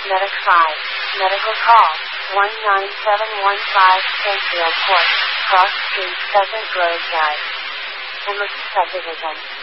Medic 5. Medical call. 19715 Canfield Court. Cross Street, Pheasant Grove Drive. Emerson Subdivision.